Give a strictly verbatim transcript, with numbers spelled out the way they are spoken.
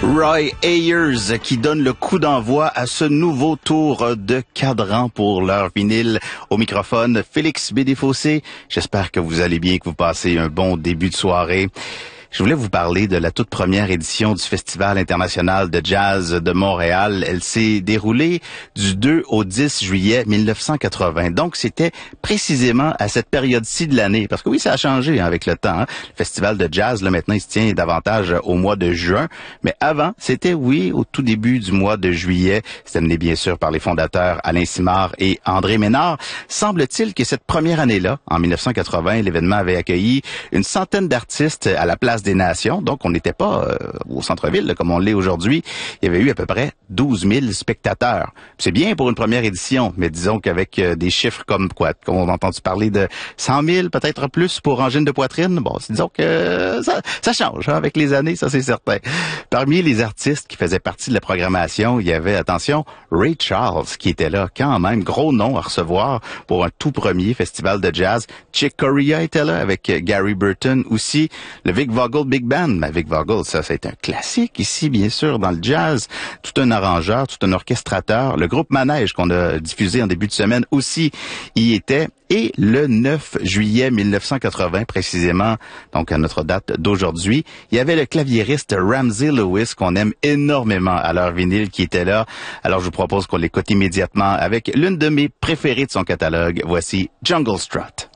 Roy Ayers qui donne le coup d'envoi à ce nouveau tour de cadran pour leur vinyle. Au microphone, Félix Bédéfossé. J'espère que vous allez bien, que vous passez un bon début de soirée. Je voulais vous parler de la toute première édition du Festival international de jazz de Montréal. Elle s'est déroulée du deux au dix juillet mille neuf cent quatre-vingts. Donc, c'était précisément à cette période-ci de l'année. Parce que oui, ça a changé hein, avec le temps. Hein. Le Festival de jazz, là, maintenant, il se tient davantage au mois de juin. Mais avant, c'était, oui, au tout début du mois de juillet. C'était mené, bien sûr, par les fondateurs Alain Simard et André Ménard. Semble-t-il que cette première année-là, en mille neuf cent quatre-vingts, l'événement avait accueilli une centaine d'artistes à la place des Nations, donc on n'était pas euh, au centre-ville là, comme on l'est aujourd'hui. Il y avait eu à peu près douze mille spectateurs. C'est bien pour une première édition, mais disons qu'avec euh, des chiffres comme quoi, qu'on a entendu parler de cent mille, peut-être plus pour angine de poitrine, bon, disons que euh, ça, ça change hein, avec les années, ça c'est certain. Parmi les artistes qui faisaient partie de la programmation, il y avait, attention, Ray Charles qui était là, quand même, gros nom à recevoir pour un tout premier festival de jazz. Chick Corea était là avec Gary Burton aussi, le Vic Vogel Big Band. Mais Vic Vogel, ça, c'est un classique ici, bien sûr, dans le jazz. Tout un arrangeur, tout un orchestrateur. Le groupe Manège qu'on a diffusé en début de semaine aussi y était. Et le neuf juillet mille neuf cent quatre-vingts, précisément, donc à notre date d'aujourd'hui, il y avait le claviériste Ramsey Lewis qu'on aime énormément à leur vinyle qui était là. Alors je vous propose qu'on l'écoute immédiatement avec l'une de mes préférées de son catalogue. Voici Jungle Strut.